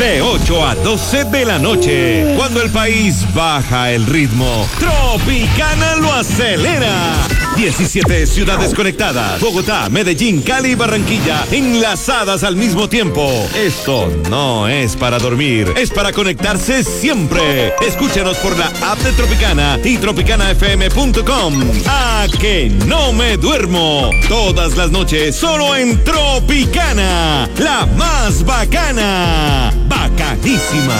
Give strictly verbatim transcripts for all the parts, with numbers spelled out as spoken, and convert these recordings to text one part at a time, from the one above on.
De ocho a doce de la noche, cuando el país baja el ritmo, Tropicana lo acelera. diecisiete ciudades conectadas, Bogotá, Medellín, Cali y Barranquilla, enlazadas al mismo tiempo. Esto no es para dormir, es para conectarse siempre. Escúchanos por la app de Tropicana y tropicana f m punto com. ¡A que no me duermo! Todas las noches, solo en Tropicana, la más bacana. Bacanísima.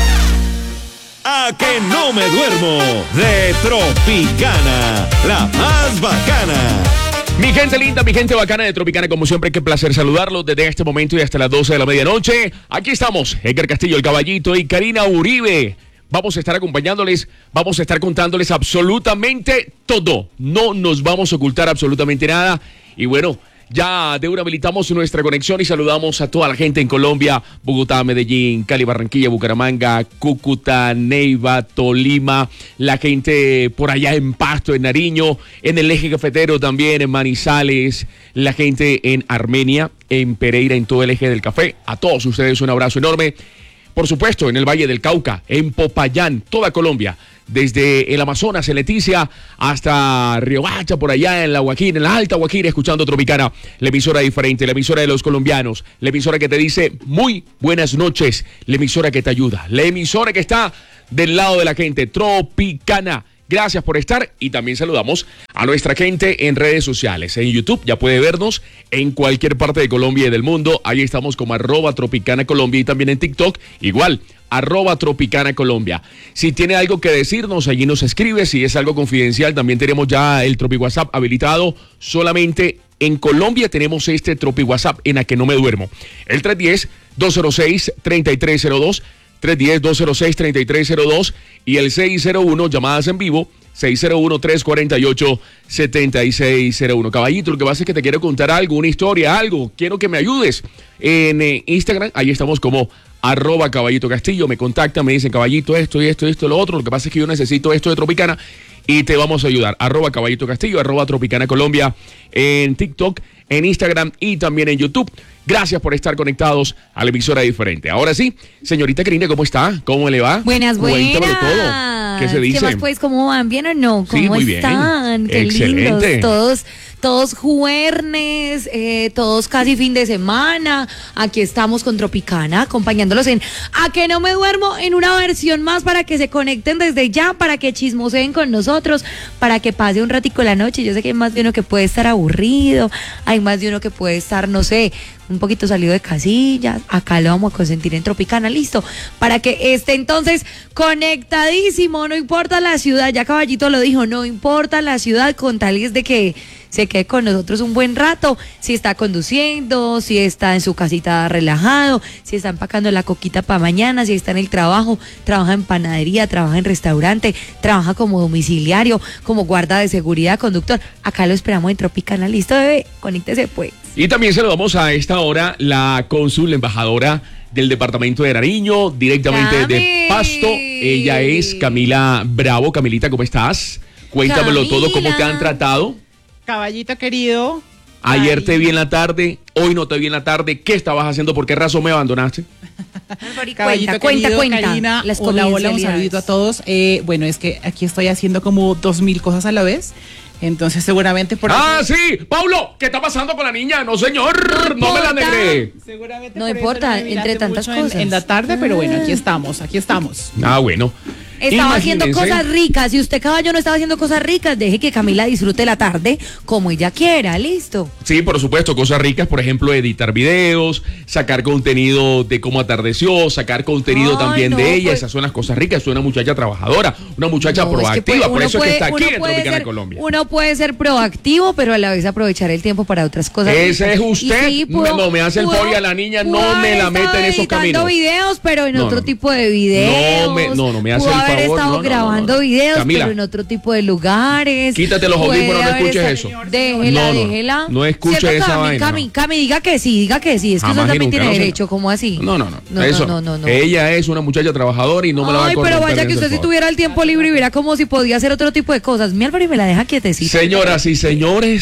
A que no me duermo, de Tropicana, la más bacana. Mi gente linda, mi gente bacana de Tropicana, como siempre, qué placer saludarlos desde este momento y hasta las doce de la medianoche. Aquí estamos, Edgar Castillo, el Caballito, y Karina Uribe. Vamos a estar acompañándoles, vamos a estar contándoles absolutamente todo. No nos vamos a ocultar absolutamente nada. Y bueno, ya de una habilitamos nuestra conexión y saludamos a toda la gente en Colombia, Bogotá, Medellín, Cali, Barranquilla, Bucaramanga, Cúcuta, Neiva, Tolima, la gente por allá en Pasto, en Nariño, en el eje cafetero también, en Manizales, la gente en Armenia, en Pereira, en todo el eje del café. A todos ustedes un abrazo enorme. Por supuesto, en el Valle del Cauca, en Popayán, toda Colombia, desde el Amazonas, en Leticia, hasta Riohacha, por allá en la Guajira, en la Alta Guajira, escuchando Tropicana, la emisora diferente, la emisora de los colombianos, la emisora que te dice muy buenas noches, la emisora que te ayuda, la emisora que está del lado de la gente, Tropicana. Gracias por estar y también saludamos a nuestra gente en redes sociales. En YouTube ya puede vernos en cualquier parte de Colombia y del mundo. Ahí estamos como arroba Tropicana Colombia y también en TikTok igual, arroba Tropicana Colombia. Si tiene algo que decirnos, allí nos escribe. Si es algo confidencial, también tenemos ya el Tropi WhatsApp habilitado. Solamente en Colombia tenemos este Tropi WhatsApp en A Que No Me Duermo. El tres uno cero, dos cero seis, tres tres cero dos. tres uno cero, dos cero seis, tres tres cero dos y el seis cero uno, llamadas en vivo, seis cero uno, tres cuatro ocho, siete seis cero uno. Caballito, lo que pasa es que te quiero contar algo, una historia, algo. Quiero que me ayudes. En eh, Instagram, ahí estamos como arroba Caballito Castillo. Me contactan, me dicen, Caballito, esto y esto y esto, lo otro. Lo que pasa es que yo necesito esto de Tropicana y te vamos a ayudar. Arroba Caballito Castillo, arroba Tropicana Colombia en TikTok, en Instagram y también en YouTube. Gracias por estar conectados a la emisora diferente. Ahora sí, señorita Karina, ¿cómo está? ¿Cómo le va? Buenas, buenas. Cuéntamelo todo. ¿Qué se dice? ¿Qué más pues? ¿Cómo van? ¿Bien o no? ¿Cómo sí, muy están? Bien. Qué Excelente. lindos. Todos, todos jueves, eh, todos casi fin de semana. Aquí estamos con Tropicana, acompañándolos en A Que No Me Duermo, en una versión más para que se conecten desde ya, para que chismoseen con nosotros, para que pase un ratico la noche. Yo sé que hay más de uno que puede estar aburrido, hay más de uno que puede estar, no sé, un poquito salido de casillas. Acá lo vamos a consentir en Tropicana, listo, para que esté entonces conectadísimo. No importa la ciudad, ya Caballito lo dijo, no importa la ciudad, con tal es de que se quede con nosotros un buen rato. Si está conduciendo, si está en su casita relajado, si está empacando la coquita para mañana, si está en el trabajo, trabaja en panadería, trabaja en restaurante, trabaja como domiciliario, como guarda de seguridad, conductor. Acá lo esperamos en Tropicana, listo, bebé, conéctese pues. Y también saludamos a esta hora la cónsul, la embajadora del departamento de Nariño, directamente Cami. de Pasto. Ella es Camila Bravo. Camilita, ¿cómo estás? Cuéntamelo Camila. todo, ¿cómo te han tratado? Caballito querido. Ayer Ay. te vi en la tarde, hoy no te vi en la tarde. ¿Qué estabas haciendo? ¿Por qué razón me abandonaste? Caballito cuenta, querido, cuenta, Karina, las hola, hola, un confidencialidades. saludito a todos. Eh, bueno, es que aquí estoy haciendo como dos mil cosas a la vez. Entonces seguramente por ¡Ah, eso- sí! ¡Paulo! ¿Qué está pasando con la niña? No, señor, no, No me la importa. negré. Seguramente No por eso importa, me entre miraste tantas mucho en- cosas. En, la tarde, pero bueno, aquí estamos, aquí estamos. Ah, bueno. Estaba haciendo Imagínense. cosas ricas. Si usted, caballo, no estaba haciendo cosas ricas, deje que Camila disfrute la tarde como ella quiera, listo. Sí, por supuesto, cosas ricas, por ejemplo, editar videos, sacar contenido de cómo atardeció, sacar contenido Ay, también no, de ella. pues- Esas son las cosas ricas. Es una muchacha trabajadora, una muchacha No, es que proactiva. puede- por uno eso puede- es que está aquí uno en puede Tropicana ser- Colombia. Uno puede ser proactivo, pero a la vez aprovechar el tiempo para otras cosas. Ese ricas. es Y usted. sí, No, me hace el pudo- favor y a la niña no pudo me haber la meta estado en esos editando caminos. videos, pero en No, otro no. tipo de videos. No me- no, no me hace Pudo el haber favor. estado No, no, no, grabando no. videos, Camila. pero en otro tipo de lugares. Quítate los Puede audífonos, no haber escuches estado- eso. Déjela, No, no, déjela. no escuche ¿Cierto, esa Cami? vaina, Cami, no. Cami, diga que sí, diga que sí. Es que Jamás usted y también nunca, tiene no, derecho, señor. ¿cómo así? No, no, no. No, Eso. no, no, no. Ella es una muchacha trabajadora y no me la va a Ay, pero corromper, vaya que hágase usted el si favor. tuviera el tiempo libre y viera como si podía hacer otro tipo de cosas. Mi Álvaro y me la deja quietecita. Señoras y señores,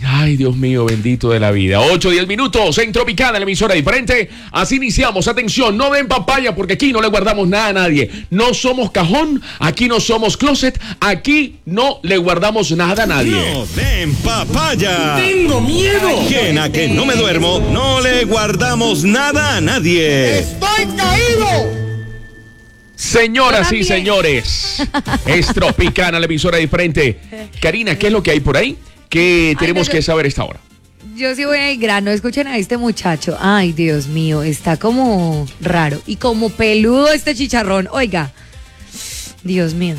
Ay, Dios mío, bendito de la vida. ocho, diez minutos en Tropicana, la emisora diferente. Así iniciamos. Atención, no den papaya porque aquí no le guardamos nada a nadie. No somos cajón, aquí no somos closet, aquí no le guardamos nada a nadie. No den papaya. ¡Tengo miedo! Que en A Que No Me Duermo no le guardamos nada a nadie. ¡Estoy caído! Señoras Yo y también. señores, es Tropicana, la emisora diferente. Karina, ¿qué es lo que hay por ahí? ¿Qué Ay, tenemos no, que yo- saber a esta hora? Yo sí voy al grano, escuchen a este muchacho. Ay, Dios mío, está como raro y como peludo este chicharrón. Oiga, Dios mío.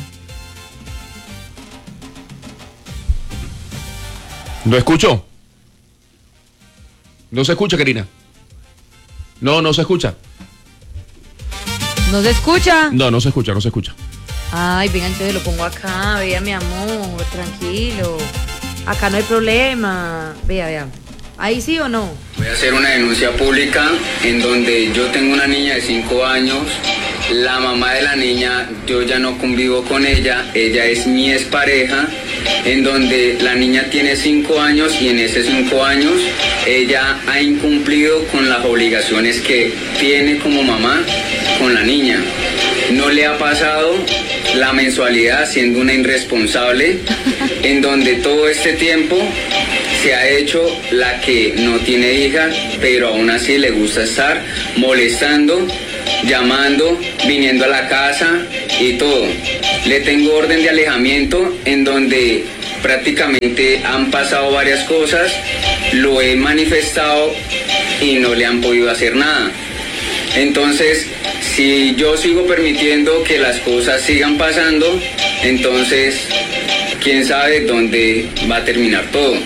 ¿No escucho? ¿No se escucha, Karina? No, no se escucha. ¿No se escucha? No, no se escucha, no se escucha. Ay, venga, entonces lo pongo acá. Vea, mi amor, tranquilo. Acá no hay problema. Vea, vea. ¿Ahí sí o no? Voy a hacer una denuncia pública en donde yo tengo una niña de cinco años, la mamá de la niña, yo ya no convivo con ella, ella es mi expareja, en donde la niña tiene cinco años y en esos cinco años ella ha incumplido con las obligaciones que tiene como mamá con la niña. No le ha pasado la mensualidad siendo una irresponsable, en donde todo este tiempo se ha hecho la que no tiene hija, pero aún así le gusta estar molestando, llamando, viniendo a la casa y todo. Le tengo orden de alejamiento en donde prácticamente han pasado varias cosas, lo he manifestado y no le han podido hacer nada. Entonces, si yo sigo permitiendo que las cosas sigan pasando, entonces, quién sabe dónde va a terminar todo.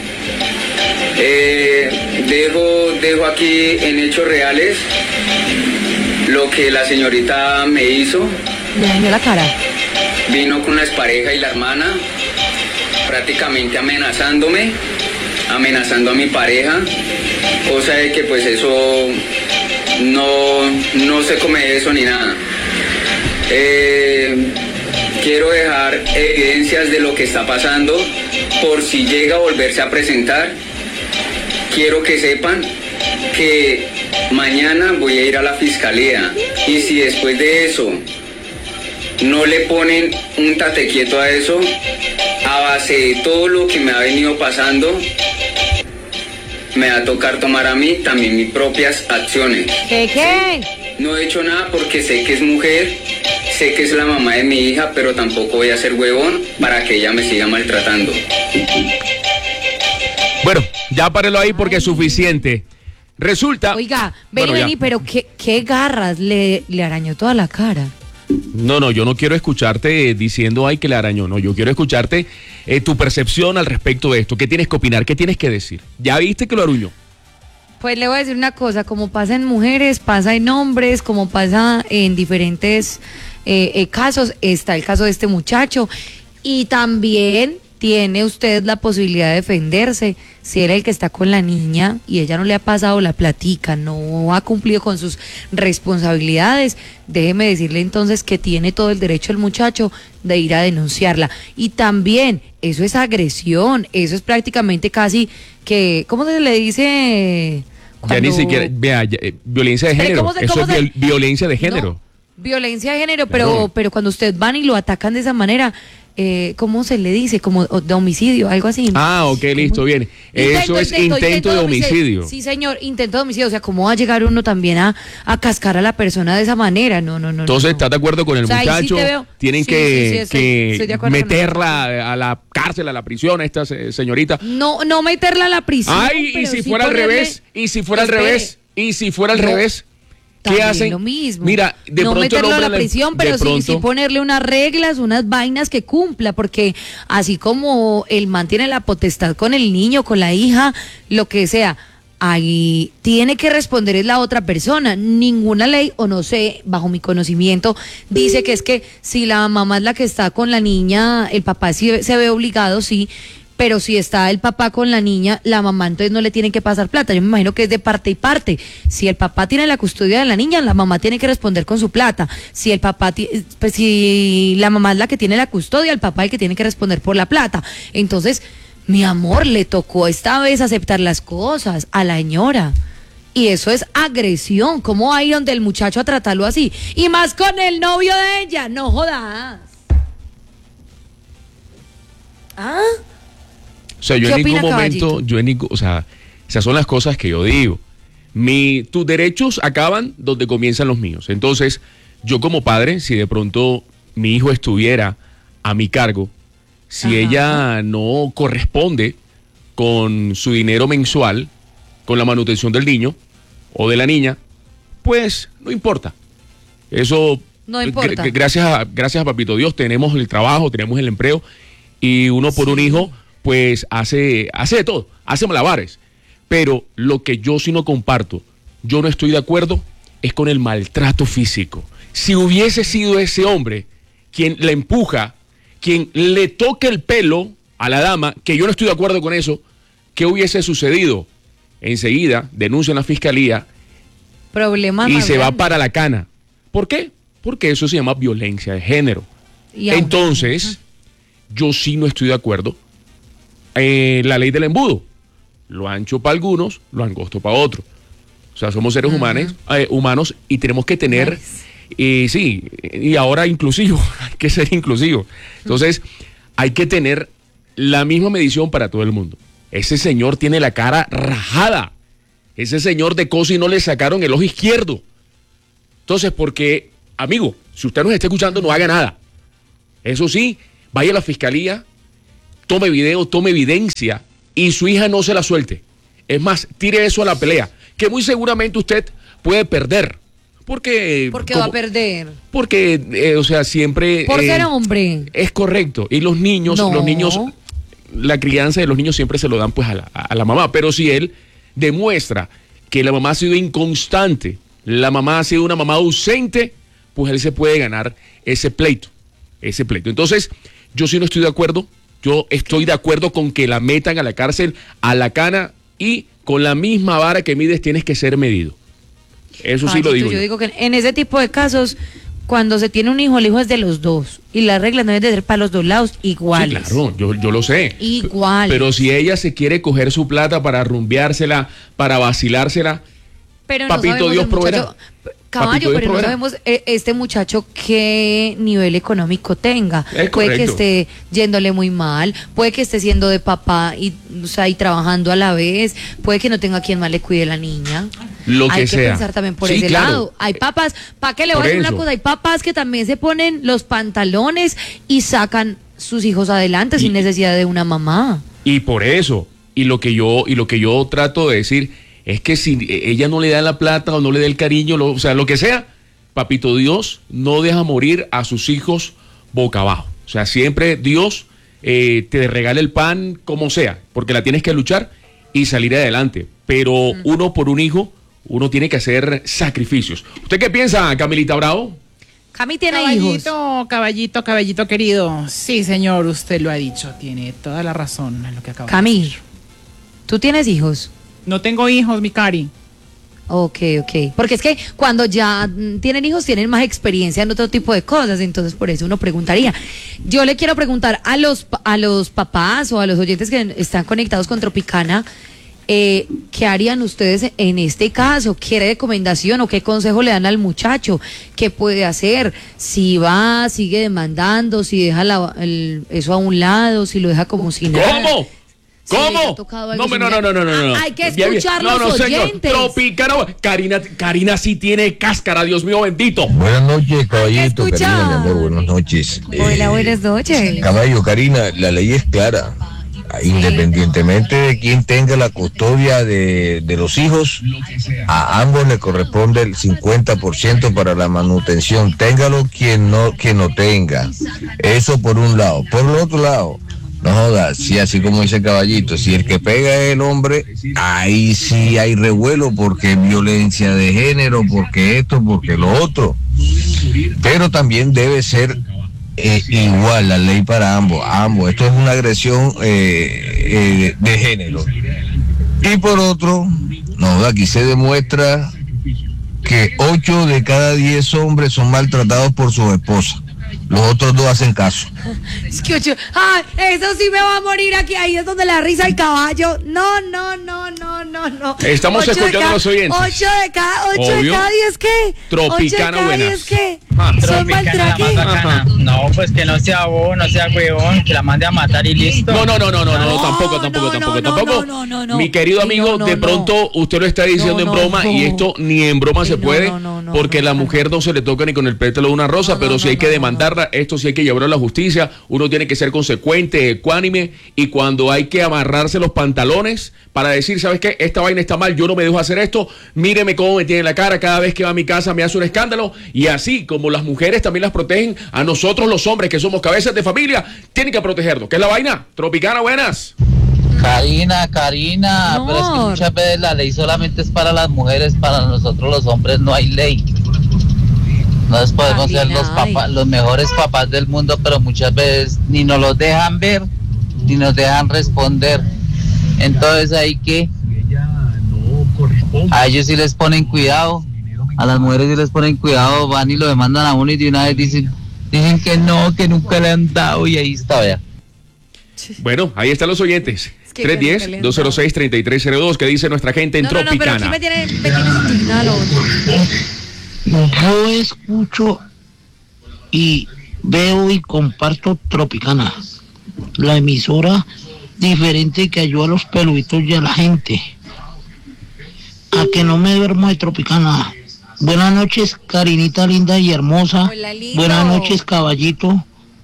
Eh, dejo, dejo aquí en hechos reales lo que la señorita me hizo. Le dañó la cara. Vino con la expareja y la hermana, prácticamente amenazándome, amenazando a mi pareja, cosa de que pues eso no, no se come eso ni nada. Eh, quiero dejar evidencias de lo que está pasando por si llega a volverse a presentar. Quiero que sepan que mañana voy a ir a la fiscalía y si después de eso no le ponen un tate quieto a eso, a base de todo lo que me ha venido pasando, me va a tocar tomar a mí también mis propias acciones. ¿Qué, qué? No he hecho nada porque sé que es mujer, sé que es la mamá de mi hija, pero tampoco voy a ser huevón para que ella me siga maltratando. Bueno, ya párelo ahí porque es suficiente. Resulta... Oiga, vení, Bueno, ya. vení, pero qué, qué garras, le, le arañó toda la cara. No, no, yo no quiero escucharte eh, diciendo, ay, que le arañó. No, yo quiero escucharte eh, tu percepción al respecto de esto. ¿Qué tienes que opinar? ¿Qué tienes que decir? ¿Ya viste que lo aruñó? Pues le voy a decir una cosa, como pasa en mujeres, pasa en hombres, como pasa en diferentes eh, eh, casos, está el caso de este muchacho y también tiene usted la posibilidad de defenderse. Si era el que está con la niña y ella no le ha pasado la platica, no ha cumplido con sus responsabilidades, déjeme decirle entonces que tiene todo el derecho el muchacho de ir a denunciarla. Y también, eso es agresión, eso es prácticamente casi que, ¿cómo se le dice? Ya ni Cuando- siquiera, vea, ya, eh, violencia de Espere, género. ¿cómo se- Eso cómo es se- viol- violencia de género. No, violencia de género, pero, Claro. pero cuando usted van y lo atacan de esa manera, eh, ¿cómo se le dice? Como o- de homicidio, algo así. Ah, ok, listo, bien. Eso es intento de homicidio. Sí, señor, intento de homicidio. O sea, ¿cómo va a llegar uno también a, a cascar a la persona de esa manera? No, no, no. Entonces, no, no. ¿estás de acuerdo con el O sea, ahí sí muchacho? te veo. Tienen Sí, que, sí, sí, estoy- que estoy de acuerdo con él. meterla a la cárcel, a la prisión, a esta se- señorita. No, no meterla a la prisión. Ay, y pero si sí fuera al ponerle- revés, y si fuera al Espere. revés, y si fuera al No, revés, ¿qué también hacen? lo mismo. Mira, de no pronto el meterlo a hombre la le- prisión, de pero sí, pronto- sí ponerle unas reglas, unas vainas que cumpla, porque así como el man tiene la potestad con el niño, con la hija, lo que sea, ahí tiene que responder es la otra persona. Ninguna ley, o no sé, bajo mi conocimiento, dice que es que si la mamá es la que está con la niña, el papá sí se ve obligado, sí. Pero si está el papá con la niña, la mamá entonces no le tiene que pasar plata. Yo me imagino que es de parte y parte. Si el papá tiene la custodia de la niña, la mamá tiene que responder con su plata. Si el papá, ti- pues si la mamá es la que tiene la custodia, el papá es el que tiene que responder por la plata. Entonces, Mi amor, le tocó esta vez aceptar las cosas a la señora. Y eso es agresión. ¿Cómo va a ir donde el muchacho a tratarlo así? Y más con el novio de ella. No jodas. ¿Ah? O sea, yo ¿Qué en ningún opina, momento, Caballito? yo en ningún, o sea, esas son las cosas que yo digo. Mi, tus derechos acaban donde comienzan los míos. Entonces, yo como padre, si de pronto mi hijo estuviera a mi cargo, si Ajá. ella no corresponde con su dinero mensual, con la manutención del niño o de la niña, pues no importa. Eso, No importa. gr- gracias a, gracias a Papito Dios, tenemos el trabajo, tenemos el empleo, y uno por un hijo, pues hace, hace de todo, hace malabares. Pero lo que yo sí no comparto, yo no estoy de acuerdo, es con el maltrato físico. Si hubiese sido ese hombre quien la empuja, quien le toca el pelo a la dama, que yo no estoy de acuerdo con eso, ¿qué hubiese sucedido? Enseguida denuncia en la fiscalía Problemas y más se va grandes. para la cana. ¿Por qué? Porque eso se llama violencia de género. Y aún- Entonces, yo sí no estoy de acuerdo. Eh, la ley del embudo. Lo ancho para algunos, lo angosto para otros. O sea, somos seres humanos, eh, humanos y tenemos que tener, Nice. eh, sí, y ahora inclusivo, hay que ser inclusivo. Entonces, hay que tener la misma medición para todo el mundo. Ese señor tiene la cara rajada. Ese señor de cosa y no le sacaron el ojo izquierdo. Entonces, porque, amigo, si usted nos está escuchando, no haga nada. Eso sí, vaya a la fiscalía, tome video, tome evidencia y su hija no se la suelte. Es más, tire eso a la pelea, que muy seguramente usted puede perder. Porque... ¿Por qué va a como- perder? Porque, eh, o sea, siempre... Por eh, ser hombre. Es correcto. Y los niños, No. los niños, la crianza de los niños siempre se lo dan pues a la, a la mamá. Pero si él demuestra que la mamá ha sido inconstante, la mamá ha sido una mamá ausente, pues él se puede ganar ese pleito. Ese pleito. Entonces, yo sí no estoy de acuerdo. Yo estoy de acuerdo con que la metan a la cárcel, a la cana, y con la misma vara que mides tienes que ser medido. Eso sí lo Caballito, digo yo yo. digo que en ese tipo de casos, cuando se tiene un hijo, el hijo es de los dos. Y las reglas no deben de ser para los dos lados Sí, iguales. claro, yo, yo lo sé. Iguales. Pero si ella se quiere coger su plata para rumbeársela, para vacilársela, Pero no Papito sabemos Dios el muchacho- proveerá. Caballo, Papito Dios pero no proveerá. sabemos eh, este muchacho qué nivel económico tenga. Es Puede que correcto. esté yéndole muy mal, puede que esté siendo de papá y, o sea, y trabajando a la vez, puede que no tenga quien más le cuide la niña. Lo Hay que que sea. pensar también por Sí, ese claro. lado. Hay papás, ¿para qué le voy Por a decir una eso. cosa? Hay papás que también se ponen los pantalones y sacan sus hijos adelante Y- sin necesidad de una mamá. y por eso, y lo que yo, y lo que yo trato de decir es que si ella no le da la plata o no le da el cariño, lo- o sea, lo que sea, Papito Dios no deja morir a sus hijos boca abajo. O sea, siempre Dios eh, te regala el pan como sea, porque la tienes que luchar y salir adelante. Pero uno por un hijo, uno tiene que hacer sacrificios. ¿Usted qué piensa, Camilita Bravo? Cami tiene hijos. Caballito, caballito, caballito querido. Sí, señor, usted lo ha dicho. Tiene toda la razón en lo que acaba de Cami, decir. ¿tú tienes hijos? No tengo hijos, mi cari. Ok, ok. Porque es que cuando ya mm, tienen hijos tienen más experiencia en otro tipo de cosas, entonces por eso uno preguntaría. Yo le quiero preguntar a los pa- a los papás o a los oyentes que están conectados con Tropicana, eh, ¿qué harían ustedes en este caso? ¿Qué recomendación o qué consejo le dan al muchacho? ¿Qué puede hacer? Si va, sigue demandando, si deja la- el- eso a un lado, si lo deja como si nada. ¿Cómo? Sí, le ¿Cómo? ha tocado algo No, no, no, similar. no, no, no, no. Ah, hay que Ya, ya. escuchar no, los no, señor. oyentes. Tropicana. Karina, Karina sí tiene cáscara, Dios mío bendito. Buenas noches, caballito, escuchar. Karina, mi amor, buenas noches. Hola, Eh, buenas noches. Caballo, Karina, la ley es clara. Independientemente de quién tenga la custodia de, de los hijos, a ambos le corresponde el cincuenta por ciento para la manutención. Téngalo quien no, quien no tenga. Eso por un lado. Por el otro lado, no jodas, sí, así como dice Caballito, si el que pega es el hombre, ahí sí hay revuelo porque es violencia de género, porque esto, porque lo otro. Pero también debe ser eh, igual la ley para ambos, ambos. Esto es una agresión eh, eh, de género. Y por otro, no, aquí se demuestra que ocho de cada diez hombres son maltratados por sus esposas. Los otros dos hacen caso. Es que ocho, ah, eso sí me va a morir aquí. Ahí es donde la risa el caballo. No, no, no, no, no, no. Estamos Ocho de escuchando cada- a los oyentes. Ocho de cada, ocho de Obvio. cada diez, ¿qué? Tropicana Ocho de cada buenas. diez, ¿qué? Ah. Son Tropicana la maltraque. más bacana. No, pues que no sea bobo, no sea huevón, que la mande a matar y listo. No, no, no, no, no, no, No, tampoco, tampoco, no, tampoco, no, tampoco. no, no, no, Mi querido sí, amigo, no, no, de no. pronto usted lo está diciendo No, en no, broma no. y esto ni en broma Sí, se no, puede, no, no, no, porque no, la no, mujer no. no se le toca ni con el pétalo de una rosa, No, pero no, si hay no, que no, demandarla, esto sí hay que llevarlo a la justicia, uno tiene que ser consecuente, ecuánime, y cuando hay que amarrarse los pantalones para decir, ¿sabes qué? Esta vaina está mal, yo no me dejo hacer esto, míreme cómo me tiene la cara, cada vez que va a mi casa me hace un escándalo, y así como las mujeres también las protegen, a nosotros los hombres que somos cabezas de familia, tienen que protegernos. ¿Qué es la vaina? Tropicana, buenas. Karina, Karina, Amor. pero es que muchas veces la ley solamente es para las mujeres, para nosotros los hombres no hay ley. Nosotros podemos Karina, ser los ay. papás, los mejores papás del mundo, pero muchas veces ni nos los dejan ver, ni nos dejan responder. Entonces hay que, a ellos sí les ponen cuidado, a las mujeres sí les ponen cuidado, van y lo demandan a uno y de una vez dicen, dicen que no, que nunca le han dado y ahí está, vea. Bueno, ahí están los oyentes. Es que tres uno qué cero, dos cero seis, tres tres cero dos, que dice nuestra gente en No, no, no, pero aquí Tropicana. me tiene, me tiene indignada lo otro. Yo escucho y veo y comparto Tropicana, la emisora diferente que ayuda a los peluditos y a la gente. A que no me duermo de Tropicana. Buenas noches, Karinita linda y hermosa. Hola, lindo. Buenas noches, caballito.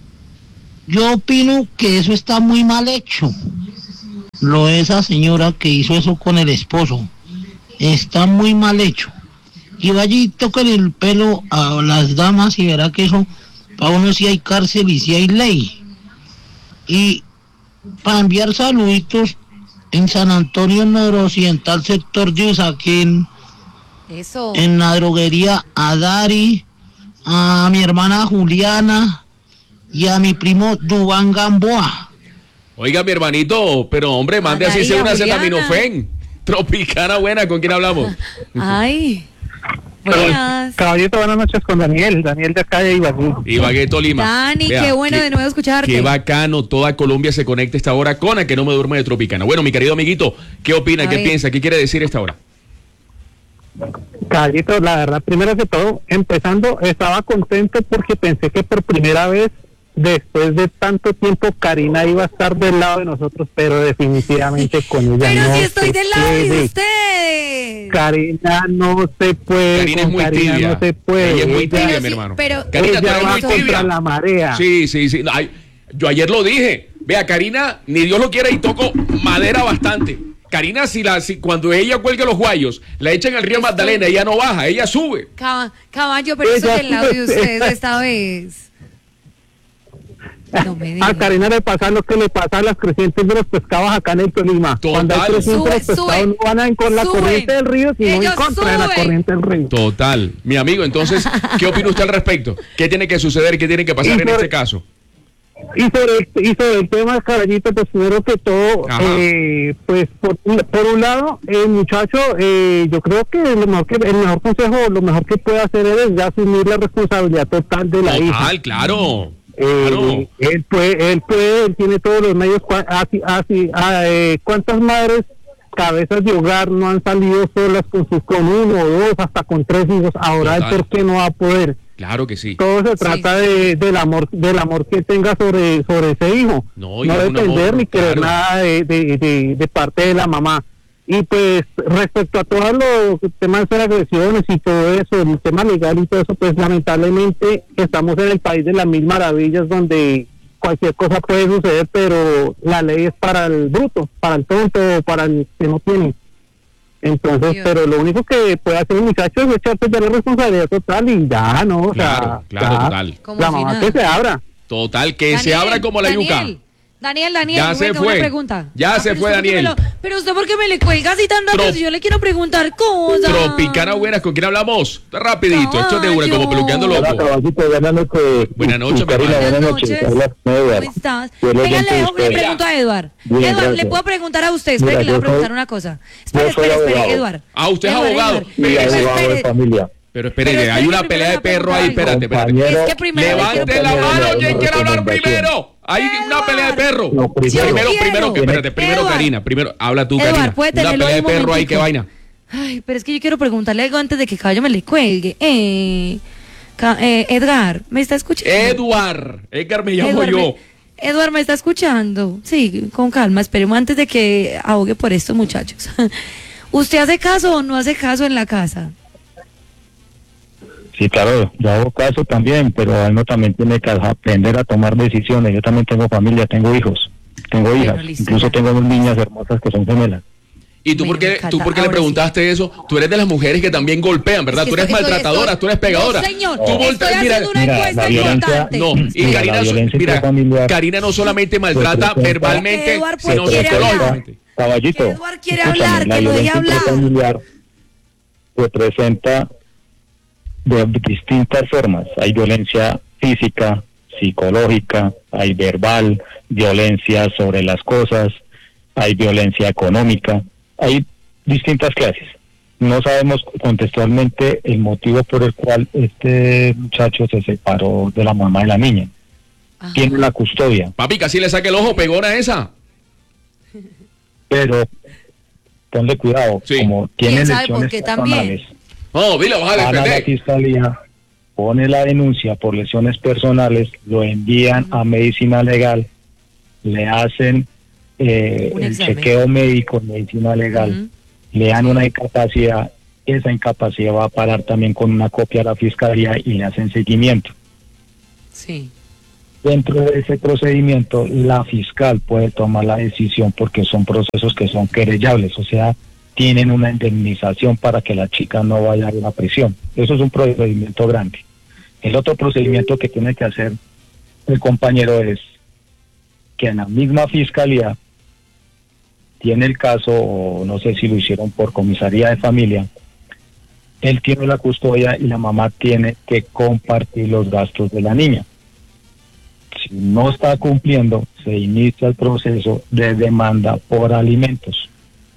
Yo opino que eso está muy mal hecho. Lo de esa señora que hizo eso con el esposo. Está muy mal hecho. Y vaya y toque el pelo a las damas y verá que eso, para uno sí hay cárcel y sí hay ley. Y para enviar saluditos en San Antonio Noroccidental, sector de Usaquén, Eso. en la droguería a Dari, a mi hermana Juliana y a mi primo Dubán Gamboa. Oiga, mi hermanito, pero hombre, mande así Anaí, sea una Juliana. acetaminofén. Tropicana buena, ¿con quién hablamos? Ay. Buenas. Caballito, buenas noches con Daniel, Daniel de acá de Ibagué. Ibagué, Tolima. Dani, Vea, qué bueno de nuevo escucharte. Qué bacano, toda Colombia se conecta a esta hora con A que no me duerme de Tropicana. Bueno, mi querido amiguito, ¿qué opina, A qué ver. piensa, qué quiere decir esta hora? Caballito, la verdad, primero de todo, empezando, estaba contento porque pensé que por primera vez, después de tanto tiempo, Karina iba a estar del lado de nosotros, pero definitivamente con ella Pero no si estoy se del lado de puede. ustedes. Karina no se puede. Karina es con muy Karina tibia. no se puede. Ella es muy Ella- tibia, Pero mi sí, hermano. pero- Karina, tú ella eres va muy contra tibia. la marea. Sí, sí, sí. Ay, yo ayer lo dije. Vea, Karina, ni Dios lo quiera y toco madera bastante. Karina, si la, si cuando ella cuelga los guayos, la echan al río Magdalena, ella no baja, ella sube. Caba- Caballo, pero eso Ella del lado de sí. ustedes esta vez. No me A digas. Karina le pasa lo que le pasa a las crecientes de los pescados acá en el Tolima. Total. Cuando hay crecientes, Sube, los pescados sube, no van en con la sube. corriente del río, sino en Ellos contra de la suben. corriente del río. Total. Mi amigo, entonces, ¿qué opina usted al respecto? ¿Qué tiene que suceder? ¿Qué tiene que pasar Y en por- este caso? Y sobre, y sobre el tema, Caballito, pues primero que todo, Ajá. eh, pues por, un- por un lado, el muchacho, eh, yo creo que lo mejor que el mejor consejo, lo mejor que puede hacer él es ya asumir la responsabilidad total de la hija. Total, claro. Eh, Claro. él puede, él puede, él tiene todos los medios. cua- Así, así, ah, eh, ¿cuántas madres cabezas de hogar no han salido solas con sus con uno o dos, hasta con tres hijos? Ahora, Total. él, ¿por qué no va a poder? Claro que sí. Todo se Sí. trata de, del amor del amor que tenga sobre sobre ese hijo. No, y No es un depender amor, ni querer claro. nada de, de, de, de parte de la mamá. Y pues respecto a todos los temas de agresiones y todo eso, el tema legal y todo eso, pues lamentablemente estamos en el país de las mil maravillas donde cualquier cosa puede suceder, pero la ley es para el bruto, para el tonto, para el que no tiene. Entonces, Dios. pero lo único que puede hacer el muchacho es echarse ya la responsabilidad total y ya, ¿no? O Claro, sea, claro, ya, total. Como la si mamá nada. que se abra. Total, que se Daniel, abra como la yuca. Daniel, Daniel, Daniel, Ya se venga, fue. una pregunta. Ya se pero fue, usted por qué Daniel. me lo- pero usted por qué me le cuelga así tan rápido Trop- si yo le quiero preguntar cosas. Tropicana buenas, ¿con quién hablamos? Está rapidito, esto es de una, como Caballo. peluqueando Hola, loco. caballito, buenas noches. Buenas noches, Y Karina, mi hermano. buenas Buenas noches. noches. Habla con Edward. ¿Cómo estás? Yo le Venga, oyente le, de le usted. pregunto a Eduard. Bien, Eduard, gracias. le puedo preguntar a usted. Espere Mira, que le voy a yo preguntar soy- una cosa. Espere, yo soy espere, espere, abogado. Eduard. Ah, usted es Eduard, abogado. Eduard. Y Espere, Espere, abogado de espere. familia. Pero espere, Pero hay una espere, pelea de primero perro la ahí, pregunta. espérate, espérate. Compañero, Es que primero le Levante quiero la preguntar. mano, ¿quién quiere hablar recomendación. primero? Hay una pelea de perro. Lo primero. Primero, Yo primero, que quiero. espérate, primero Eduard. Karina, primero, habla tú, Eduard, Karina. ¿puede Una tenerlo pelea de un perro ahí, momentico? qué vaina. Ay, pero es que yo quiero preguntarle algo antes de que Caballo me le cuelgue. Eh, Ca- eh, Edgar, ¿me está escuchando? Eduard, Edgar me llamo Eduard, yo. me- Eduard, ¿me está escuchando? Sí, con calma, esperemos antes de que ahogue por esto, muchachos. ¿Usted hace caso o no hace caso en la casa? Sí, claro, yo hago caso también, pero uno también tiene que aprender a tomar decisiones. Yo también tengo familia, tengo hijos, tengo Bueno, hijas, listo, incluso ya. tengo dos niñas hermosas que son gemelas. ¿Y tú Bueno, por qué, me encanta. tú por qué le Ahora preguntaste eso? Tú eres de las mujeres que también golpean, ¿verdad? Es que tú eres estoy- maltratadora, estoy- tú eres pegadora. No, señor, Tú estoy volteas- haciendo mira, una mira, encuesta la violencia- importante. No, y Mira, Karina, la so- violencia mira, intrafamiliar Karina no solamente maltrata representa- verbalmente, Eduard, sino pues, quiere psicológicamente. Caballito, Que Eduard quiere escúchame, hablar, la que lo deje violencia hablar. intrafamiliar representa de distintas formas. Hay violencia física, psicológica, hay verbal, violencia sobre las cosas, hay violencia económica, hay distintas clases. No sabemos contextualmente el motivo por el cual este muchacho se separó de la mamá de la niña. Ajá. Tiene la custodia, Papi, casi le saque el ojo, pegona esa. pero ponle cuidado, Sí. como tiene ¿Quién sabe por lesiones qué también? personales, No, dile, vas a van a la defender. fiscalía, pone la denuncia por lesiones personales, lo envían a medicina legal, le hacen eh, Un el examen. chequeo médico en medicina legal, Ujú. le dan una incapacidad, esa incapacidad va a parar también con una copia a la fiscalía y le hacen seguimiento. Sí. Dentro de ese procedimiento, la fiscal puede tomar la decisión porque son procesos que son querellables, o sea, tienen una indemnización para que la chica no vaya a la prisión. Eso es un procedimiento grande. El otro procedimiento que tiene que hacer el compañero es que en la misma fiscalía tiene el caso, o no sé si lo hicieron por comisaría de familia, él tiene la custodia y la mamá tiene que compartir los gastos de la niña. Si no está cumpliendo, se inicia el proceso de demanda por alimentos.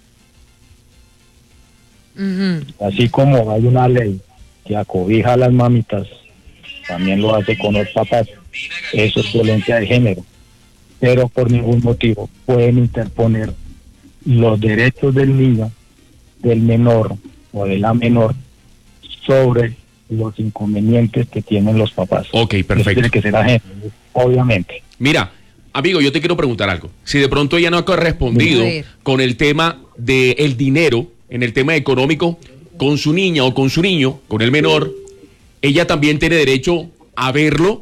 Ujú. Así como hay una ley que acobija a las mamitas, también lo hace con los papás. Eso es violencia de género. Pero por ningún motivo pueden interponer los derechos del niño, del menor o de la menor sobre los inconvenientes que tienen los papás. Ok, Eso perfecto. tiene que ser ajeno, obviamente. Mira, amigo, yo te quiero preguntar algo. Si de pronto ella no ha correspondido A ver. con el tema del dinero, en el tema económico, con su niña o con su niño, con el menor, ella también tiene derecho a verlo,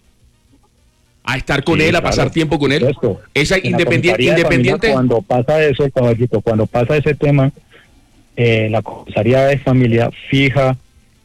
a estar con Sí, él, a claro, pasar tiempo con él. por supuesto. Esa En la independiente, comisaría de familia, independiente. Cuando pasa eso, caballito, cuando pasa ese tema, eh, la comisaría de familia fija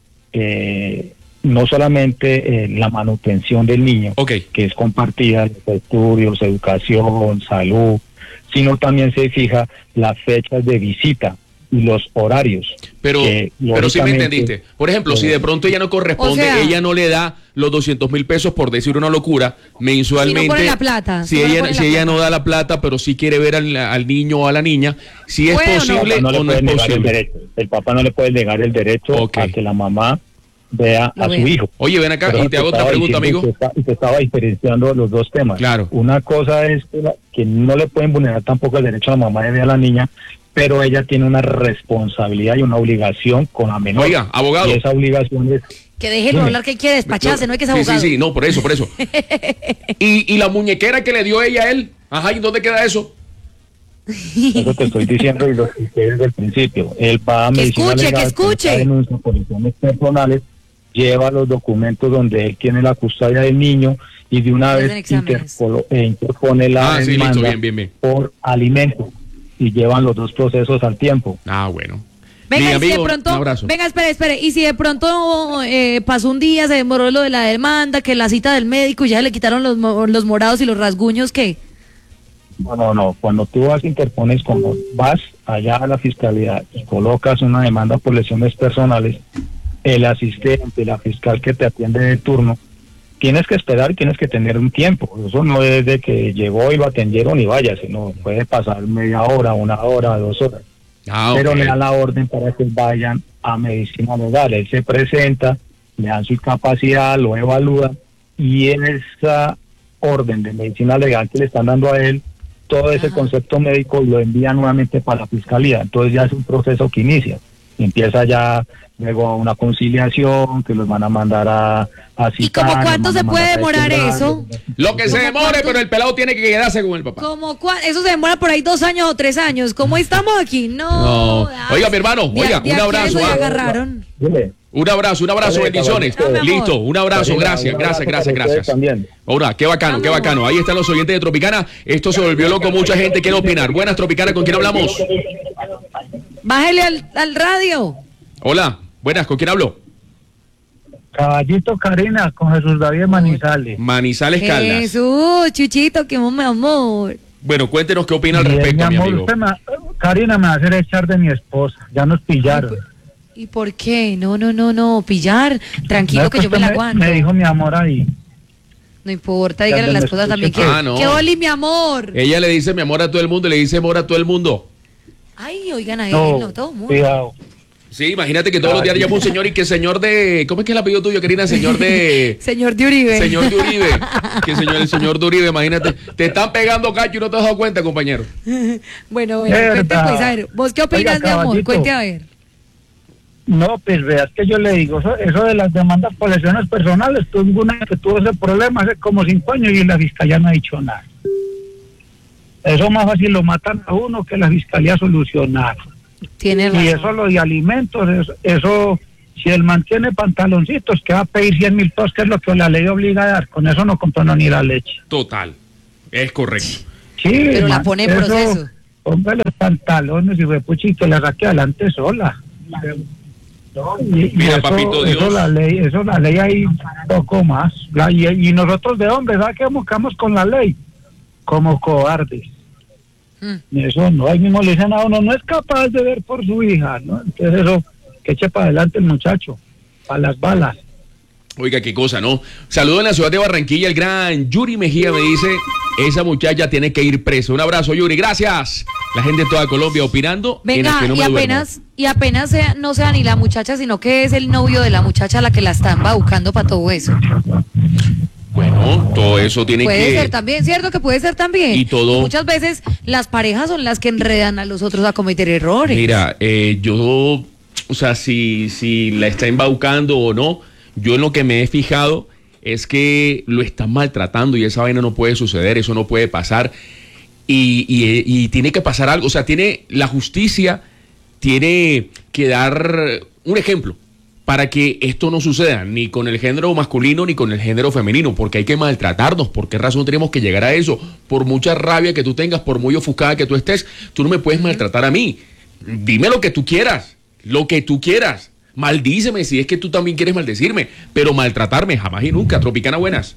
eh, no solamente eh, la manutención del niño, Ok. que es compartida, los estudios, educación, salud, sino también se fija las fechas de visita y los horarios. Pero, que, pero sí me lógicamente, entendiste. Por ejemplo, si de pronto ella no corresponde, O sea- ella no le da los doscientos mil pesos, por decir una locura, mensualmente. Si no pone la plata, Si si no ella, pone si la ella plata. no da la plata, pero sí quiere ver al, al niño o a la niña, si es ¿Puede o no? posible El papá no le o no puede es negar el posible. derecho. El papá no le puede negar el derecho Ok. a que la mamá vea Lo a vea. su hijo. Oye, ven acá Pero y te hago otra estaba pregunta, diciendo amigo. que está- Y te estaba diferenciando los dos temas. Claro. Una cosa es que, la- que no le pueden vulnerar tampoco el derecho a la mamá de ver a la niña, pero ella tiene una responsabilidad y una obligación con la menor. Oiga, abogado. Y esa obligación es... Que déjenlo Dime. hablar, que quiere despacharse, no hay que ser Sí, abogado. sí, sí, no, por eso, por eso. y, y la muñequera que le dio ella a él, ajá, ¿y dónde queda eso? Eso te estoy diciendo y lo expliqué desde el principio. Él va a Que medicina escuche, que legal, escuche. presenta denuncia por lesiones personales, lleva los documentos donde él tiene la custodia del niño y de una Le vez hacen exámenes. interpolo- eh, interpone la Ah, sí, listo, demanda bien, bien, bien. por alimentos y llevan los dos procesos al tiempo. Ah, bueno. Venga, Mi y si amigo, de un pronto, abrazo. venga, espere, espere, y si de pronto eh, pasó un día, se demoró lo de la demanda, que la cita del médico y ya le quitaron los, mo- los morados y los rasguños, ¿qué? No, no, no. Cuando tú vas, interpones, como vas allá a la fiscalía y colocas una demanda por lesiones personales, el asistente, la fiscal que te atiende de turno, tienes que esperar y tienes que tener un tiempo. Eso no es de que llegó y lo atendieron y vaya, sino puede pasar media hora, una hora, dos horas. Ah, pero okay. le dan la orden para que vayan a medicina legal. Él se presenta, le dan su capacidad, lo evalúan y en esa orden de medicina legal que le están dando a él, todo ese Ajá. concepto médico lo envía nuevamente para la fiscalía. Entonces ya es un proceso que inicia. Empieza ya luego una conciliación que los van a mandar a, a ¿Y citar. como cuánto los se van a puede mandar a demorar restaurar, eso? Lo que se ¿Cómo demore, cuánto? pero el pelado tiene que quedarse con el papá. ¿Cómo cua- Eso se demora por ahí dos años o tres años. ¿Cómo estamos aquí? No. No. ay, Oiga, mi hermano, de- oiga, de un aquí a abrazo, eso ya ah. agarraron. Dile. Un abrazo, un abrazo, Dale, bendiciones. caballito. Mi amor. Listo, un abrazo, Karina, gracias, un gracias, abrazo gracias, para ustedes gracias. también. Ahora, qué bacano, qué Vamos. bacano. Ahí están los oyentes de Tropicana. Esto se volvió loco, mucha gente quiere opinar. Buenas, Tropicana, ¿con quién hablamos? Bájele al, al radio. Hola, buenas, ¿con quién hablo? Caballito Karina, con Jesús David Manizales. Manizales Caldas. Jesús, Chuchito, que mi amor. Bueno, cuéntenos qué opina al Bien, respecto, mi amor, amigo. usted me- Karina me va a hacer echar de mi esposa. Ya nos pillaron. ¿Y por qué? No, no, no, no. Pillar. Tranquilo No, que yo me usted la aguanto. Me dijo mi amor ahí. No importa, dígale a Ya la me esposa escuché. también que. Ah, no. Que Oli, mi amor. Ella le dice mi amor a todo el mundo y le dice amor a todo el mundo. Ay, oigan a él, No, no, todo el mundo. cuidado. Sí, imagínate que todos los días llama un señor y que señor de... ¿Cómo es que es el apellido tuyo, querida? Señor de... Señor de Uribe. Señor de Uribe. Que señor, el señor de Uribe, imagínate. Te están pegando cacho y no te has dado cuenta, compañero. Bueno, bueno, Verdad. cuente pues, a ver. ¿Vos qué opinas, Oiga, mi amor? caballito. Cuente a ver. No, pues veas que yo le digo, eso, eso de las demandas por lesiones personales, tuvo una que tuvo ese problema hace como cinco años y la fiscalía no ha dicho nada. Eso más fácil lo matan a uno que la fiscalía solucionar. Tiene razón. Y eso lo de alimentos, eso, eso si él mantiene pantaloncitos, que va a pedir cien mil pesos, que es lo que la ley obliga a dar, con eso no compró no ni la leche. Total. Es correcto. Sí, Pero la man, pone en eso, proceso. Ponga los pantalones y fue puchi que la saque adelante sola. Y- y Mira, eso, papito Dios. Eso la ley, eso la ley ahí poco más. La- y, y nosotros de hombres, ¿sabes qué buscamos con la ley? Como cobardes. Mm. Y eso no, ahí mismo le dicen a uno, no es capaz de ver por su hija, ¿no? Entonces eso, que eche para adelante el muchacho, para las balas. Oiga, qué cosa, ¿no? Saludo en la ciudad de Barranquilla, el gran Yuri Mejía me dice, esa muchacha tiene que ir presa. Un abrazo, Yuri, gracias. La gente de toda Colombia opinando. en Venga, el que no y me duermo. apenas, y apenas sea, no sea ni la muchacha, sino que es el novio de la muchacha la que la están buscando para todo eso. Bueno, todo eso tiene Puede que... ser también, ¿cierto? Que puede ser también. Y todo- Muchas veces las parejas son las que enredan a los otros a cometer errores. Mira, eh, yo, o sea, si, si la está embaucando o no, yo en lo que me he fijado es que lo están maltratando y esa vaina no puede suceder, eso no puede pasar y, y, y tiene que pasar algo, o sea, tiene la justicia tiene que dar un ejemplo para que esto no suceda ni con el género masculino ni con el género femenino, porque hay que maltratarnos. ¿Por qué razón tenemos que llegar a eso? Por mucha rabia que tú tengas, por muy ofuscada que tú estés, tú no me puedes maltratar a mí. Dime lo que tú quieras, lo que tú quieras. Maldíceme si es que tú también quieres maldecirme, pero maltratarme jamás y nunca. Tropicana, buenas.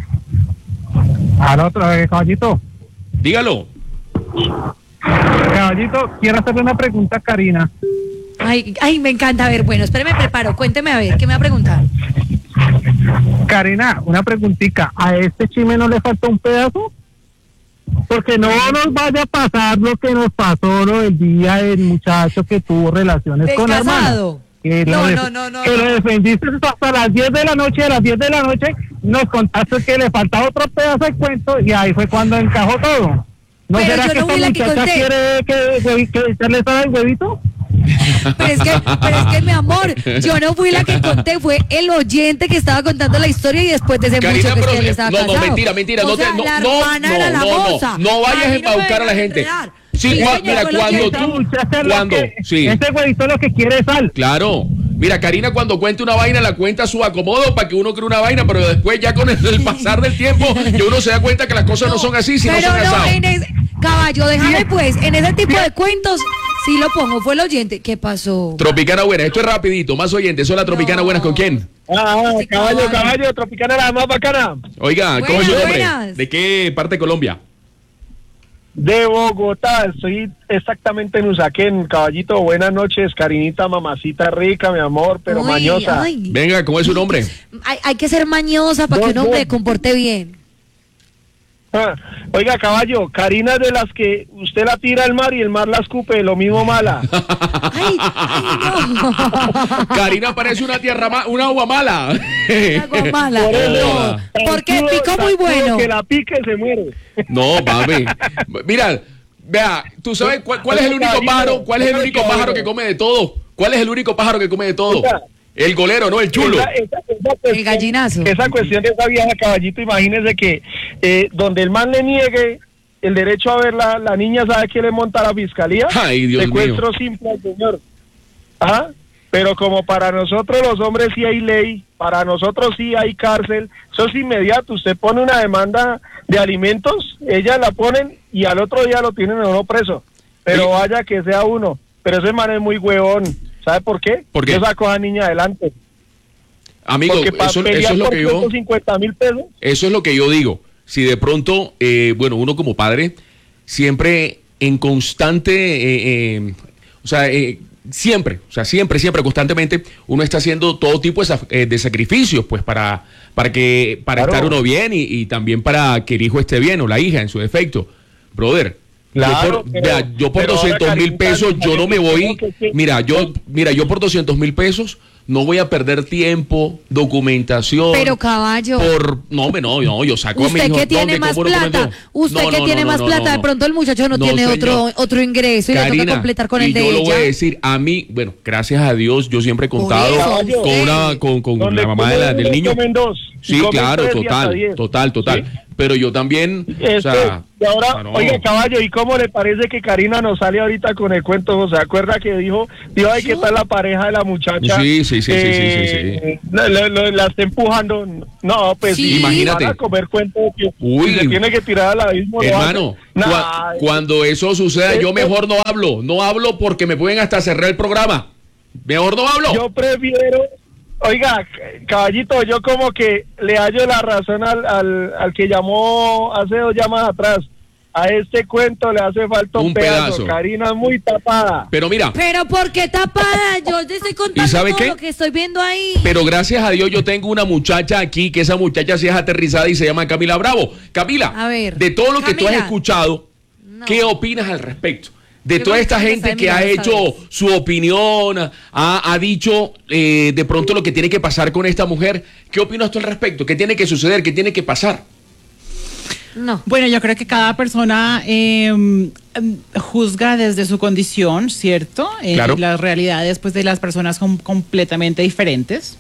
Ahora otra vez, caballito. Dígalo. Caballito, quiero hacerle una pregunta a Karina. Ay, ay, me encanta. A ver, bueno, espéreme, preparo. Cuénteme a ver, ¿qué me va a preguntar? Karina, una preguntita. ¿A este chisme no le falta un pedazo? Porque no nos vaya a pasar lo que nos pasó lo del día del muchacho que tuvo relaciones ¿Del con la hermana. casado? Que No, lo def- no, no, no, Que no. lo defendiste hasta las diez de la noche. A las diez de la noche nos contaste que le faltaba otro pedazo de cuento y ahí fue cuando encajó todo. ¿No Pero será yo que no fui esta la que muchacha conté. quiere que, que, que echarle sal al huevito? Pero es que, pero es que mi amor, yo no fui la que conté, fue el oyente que estaba contando la historia y después de ese Karina, mucho que pero es que él estaba no, no, casado. mentira, mentira, O no te- sea, no, la no, hermana no, era la no, no, moza. no vayas a mí no me embaucar a la vengan gente. enredar. Sí, Sí, cua- señor, mira, fue lo cuando que- Esta tú- muchacha lo cuando, que- sí. Este huevito lo que quiere es sal. Claro. Mira, Karina cuando cuenta una vaina, la cuenta a su acomodo para que uno cree una vaina, pero después ya con el, el pasar del tiempo, ya uno se da cuenta que las cosas no, son así, si no Pero son no, asados. en ese, caballo, déjame pues, en ese tipo de cuentos, sí lo pongo, fue el oyente. ¿Qué pasó? Tropicana buena, esto es rapidito, más oyentes. Hola, Tropicana No. buenas, ¿con quién? Ah, Ese caballo, caballo. caballo, Tropicana la más bacana. Oiga, ¿cómo es su Buenas, nombre? buenas. ¿De qué parte de Colombia? De Bogotá, estoy exactamente en Usaquén, caballito. Buenas noches, Karinita, mamacita rica, mi amor, pero Uy, mañosa. ay. Venga, ¿cómo es su nombre? Hay, hay que ser mañosa para que un No, hombre no. se comporte bien. Ah, oiga, caballo, Karina es de las que usted la tira al mar y el mar la escupe, lo mismo mala. Ay, ay, no. Karina parece una tierra ma una agua mala. Agua mala. Por eso, No, porque el tranquilo, pico muy tranquilo, bueno. Que la pique se muere. No, mami. Mira, vea, ¿tú sabes cuál, cuál es el único pájaro? ¿Cuál es el único pájaro que come de todo? ¿Cuál es el único pájaro que come de todo? El golero, no el chulo. Esa, esa, esa cuestión, El gallinazo. Esa cuestión de esa vieja, caballito, imagínese que eh, donde el man le niegue el derecho a ver la, la niña, ¿sabe qué le monta a la fiscalía? Ay, Dios Secuestro mío. simple al señor. ¿Ah? Pero como para nosotros los hombres sí hay ley, para nosotros sí hay cárcel, eso es inmediato. Usted pone una demanda de alimentos, ellas la ponen y al otro día lo tienen o no preso. Pero vaya que sea uno. Pero ese man es muy huevón. ¿Sabe por qué? ¿Por qué? Yo saco a la niña adelante. Amigo, Porque para eso, pelear eso es lo por que yo... ciento cincuenta mil pesos. Eso es lo que yo digo. Si de pronto, eh, bueno, uno como padre, siempre en constante, eh, eh, o sea, eh, siempre, o sea, siempre, siempre, constantemente, uno está haciendo todo tipo de, eh, de sacrificios, pues, para, para que, para Claro. estar uno bien y, y también para que el hijo esté bien o la hija en su defecto. Brother. Claro, yo por, pero- vea, yo por pero ahora, doscientos mil Karinita, pesos, yo no me voy, creo que sí. mira, yo, mira, yo por doscientos mil pesos no voy a perder tiempo, documentación. Pero caballo. Por, no, hombre, no, no, yo saco a mi Usted hijo. que tiene ¿Dónde? más ¿Cómo lo plata, comento? usted No, que no, tiene no, más no, plata, no, de no. pronto el muchacho no, No, tiene señor. otro otro ingreso y le Karina, toca completar con y el de yo lo voy a ella. decir, a mí, bueno, gracias a Dios, yo siempre he contado eso, con sí. una, con, con Donde la mamá de la- comen del uno, niño. comen dos, y Sí, comen claro, tres y hasta total, diez. total, total. Sí. Pero yo también, o Este, sea, y ahora, o sea, no. oiga, caballo, ¿y cómo le parece que Karina nos sale ahorita con el cuento? ¿Se acuerda que dijo, dijo, ay, qué tal la pareja de la muchacha? Sí, sí, sí, sí, sí, sí, Eh, La, la- la- la está empujando. No, pues Sí. sí, Imagínate. van a comer cuento de que Uy. si se tiene que tirar al abismo. lo hermano, hace. cua- Nah, cuando eso suceda, yo esto- mejor no hablo, no hablo porque me pueden hasta cerrar el programa. Mejor no hablo. Yo prefiero, oiga, c- caballito, yo como que le hallo la razón al, al, al que llamó hace dos llamadas atrás. A este cuento le hace falta un, Un pedazo. pedazo. Karina es muy tapada. Pero mira, Pero ¿por qué tapada? Yo te estoy contando sabe todo qué? lo que estoy viendo ahí. pero gracias a Dios yo tengo una muchacha aquí, que esa muchacha sí es aterrizada y se llama Camila Bravo. Camila, A ver, de todo lo que tú has Camila. escuchado, No. ¿qué opinas al respecto? De Yo toda creo esta que me gente está que ha mirando esta hecho vez. su opinión, ha, ha dicho eh, de pronto lo que tiene que pasar con esta mujer, ¿qué opinas tú al respecto? ¿Qué tiene que suceder? ¿Qué tiene que pasar? No. Bueno, yo creo que cada persona eh, em, juzga desde su condición, ¿cierto? Eh, Claro. y las realidades pues, de las personas son completamente diferentes.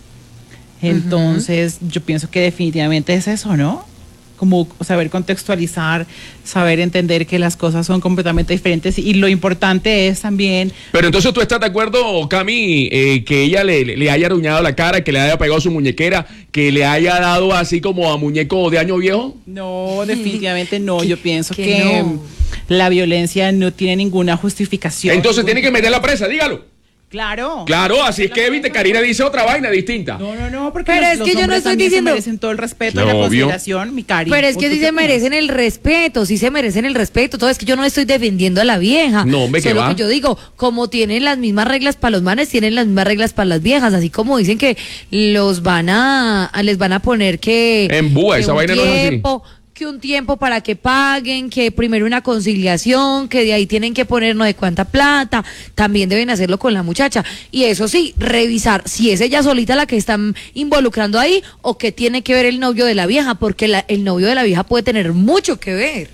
Entonces, yo pienso que definitivamente es eso, ¿no? Como saber contextualizar, saber entender que las cosas son completamente diferentes y lo importante es también... Pero entonces tú estás de acuerdo, Cami, eh, que ella le, le- le haya aruñado la cara, que le haya pegado su muñequera, que le haya dado así como a muñeco de año viejo. No, definitivamente no. Yo pienso que que, no. la violencia no tiene ninguna justificación. Entonces tiene que meter la presa, dígalo. Claro. Claro, así es que, viste, Karina dice otra vaina distinta. No, no, no, porque Pero los, es que los yo no hombres estoy también se diciendo- merecen todo el respeto y Obvio. la consideración, mi cari. Pero es ¿O que tú sí qué se opinas? merecen el respeto, sí se merecen el respeto. Todo es que yo no estoy defendiendo a la vieja. No, hombre, ¿qué Solo va? que yo digo, como tienen las mismas reglas para los manes, tienen las mismas reglas para las viejas. Así como dicen que los van a, a- les van a poner que. En búa, que esa un vaina no es así. tiempo, que un tiempo para que paguen, que primero una conciliación, que de ahí tienen que poner no de cuánta plata, también deben hacerlo con la muchacha. Y eso sí, revisar si es ella solita la que están involucrando ahí o que tiene que ver el novio de la vieja, porque la- el novio de la vieja puede tener mucho que ver.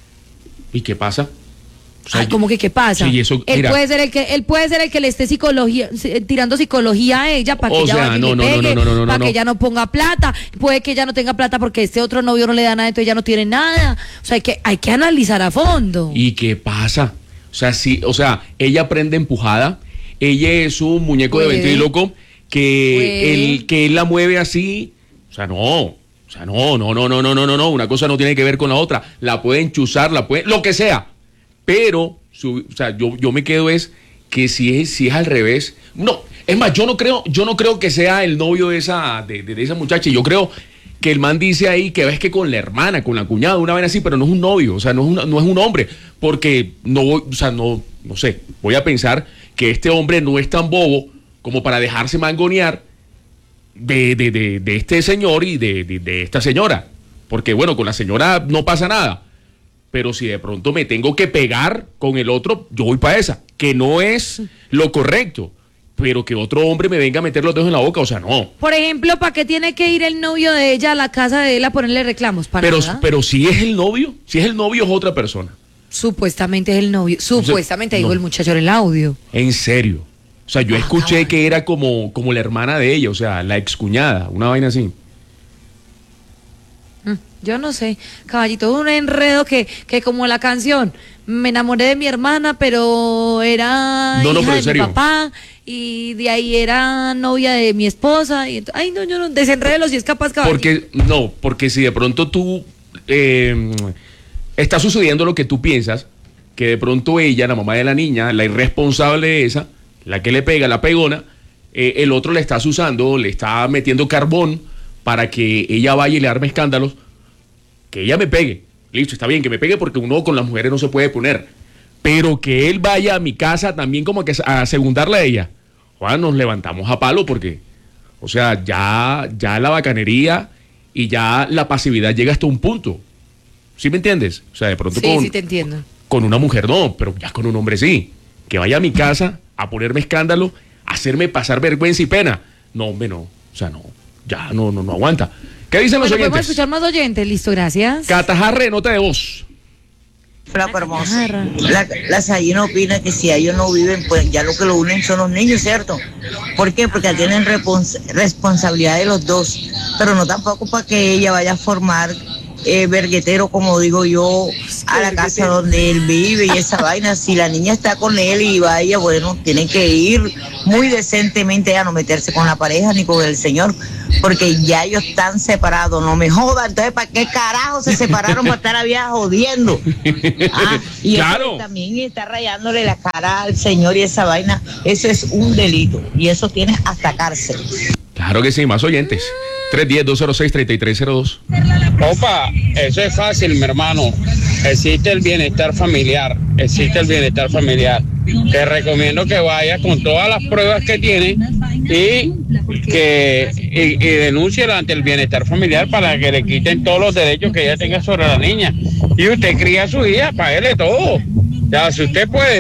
¿Y qué pasa? O sea, Ay, yo- ¿cómo que qué pasa? Sí, eso, él mira. puede ser el que él puede ser el que le esté psicología eh, tirando psicología a ella para que O ella sea, vaya y no, le no, no, pegue, no, no, no, para no. que ella no ponga plata, puede que ella no tenga plata porque este otro novio no le da nada, entonces ella no tiene nada. O sea, hay que hay que analizar a fondo. ¿Y qué pasa? O sea, sí, o sea, ella prende empujada, ella es un muñeco de Puede. ventríloco que Puede. él, que él la mueve así, o sea, no, o sea, no, no, no, no, no, no, no, no, una cosa no tiene que ver con la otra, la pueden chuzar, la pueden, lo que sea, pero, su- o sea, yo, yo me quedo es que si es, si es al revés, no, es más, yo no creo, yo no creo que sea el novio de esa, de, de- de esa muchacha, yo creo que el man dice ahí que ves que con la hermana, con la cuñada, una vez así, pero no es un novio, o sea, no es, una- no es un hombre, porque no voy, o sea, no, no sé, voy a pensar que este hombre no es tan bobo como para dejarse mangonear de, de, de, de este señor y de, de, de esta señora. porque bueno, con la señora no pasa nada, pero si de pronto me tengo que pegar con el otro, yo voy para esa, que no es lo correcto, pero que otro hombre me venga a meter los dedos en la boca, o sea, no. Por ejemplo, ¿para qué tiene que ir el novio de ella a la casa de él a ponerle reclamos? ¿Para Pero, nada? pero si es el novio, si es el novio es otra persona. Supuestamente es el novio, supuestamente, digo no. el muchacho en el audio. En serio. O sea, yo escuché que era como, como la hermana de ella, o sea, la excuñada, una vaina así. Yo no sé, caballito, un enredo que, que como la canción, me enamoré de mi hermana, pero era No, no, hija pero en de serio. mi papá, y de ahí era novia de mi esposa, y ent- ay no, yo no, desenrédelo si es capaz, caballito. Porque, no, porque si de pronto tú, eh, está sucediendo lo que tú piensas, que de pronto ella, la mamá de la niña, la irresponsable esa, la que le pega, la pegona, eh, el otro le está usando, le está metiendo carbón para que ella vaya y le arme escándalos, que ella me pegue, listo, está bien, que me pegue porque uno con las mujeres no se puede poner, pero que él vaya a mi casa también como que a segundarla a ella, Juan, nos levantamos a palo porque, o sea, ya, ya la bacanería y ya la pasividad llega hasta un punto, ¿sí me entiendes? O sea, de pronto Sí, con, sí te entiendo. con una mujer no, pero ya con un hombre sí, que vaya a mi casa a ponerme escándalo, a hacerme pasar vergüenza y pena, no, hombre, no, o sea, no, ya no, no, no aguanta. ¿Qué dicen los Bueno, podemos oyentes? escuchar más oyentes, listo, gracias. Catajarre, nota de voz. Flaco hermoso. La, la Sayina opina que si ellos no viven, pues ya lo que lo unen son los niños, ¿cierto? ¿Por qué? Porque tienen respons- responsabilidad de los dos, pero no tampoco para que ella vaya a formar eh, verguetero, como digo yo, a la casa donde él vive y esa vaina. Si la niña está con él y vaya, bueno, tienen que ir muy decentemente a no meterse con la pareja ni con el señor, porque ya ellos están separados, no me jodan. Entonces, ¿para qué carajo se separaron para estar a vieja jodiendo? Ah, y Claro. eso también está rayándole la cara al señor y esa vaina, eso es un delito y eso tiene hasta cárcel. Claro que sí, más oyentes. tres uno cero, dos cero seis, tres tres cero dos. Opa, eso es fácil, mi hermano. Existe el bienestar familiar, existe el bienestar familiar. Te recomiendo que vayas con todas las pruebas que tiene y que y, y denuncie ante el bienestar familiar para que le quiten todos los derechos que ella tenga sobre la niña. Y usted cría a su hija, páguele todo. Ya, si usted puede,